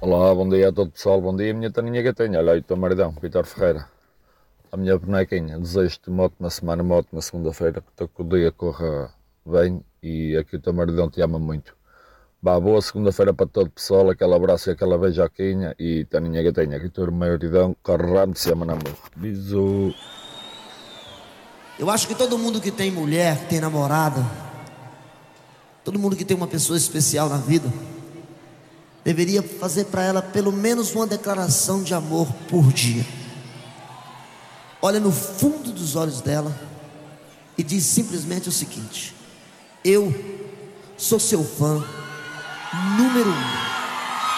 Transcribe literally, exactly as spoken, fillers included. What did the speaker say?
Olá, bom dia a todo pessoal, bom dia, minha Taninha Gatinha, olha aí o teu maridão, Vitor Ferreira, a minha bonequinha, desejo-te uma ótima semana, uma ótima segunda-feira, que o teu dia corra bem e aqui o teu maridão te ama muito. Vá, boa segunda-feira para todo o pessoal, aquele abraço e aquela beijoquinha e Taninha Gatinha, aqui o teu maridão, corre rápido, se ama na amor. Bisu. Eu acho que todo mundo que tem mulher, que tem namorada, todo mundo que tem uma pessoa especial na vida, deveria fazer para ela pelo menos uma declaração de amor por dia. Olha no fundo dos olhos dela e diz simplesmente o seguinte: eu sou seu fã número um.